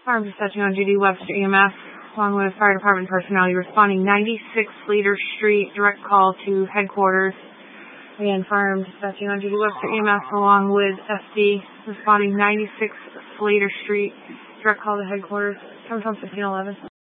Farm dispatching on duty, Webster EMS, along with fire department personnel. You're responding 96 Leader Street, direct call to headquarters. Again, farm dispatching on duty, Webster EMS, along with SD, responding 96 Leader Street, direct call to headquarters. Comes from 1511.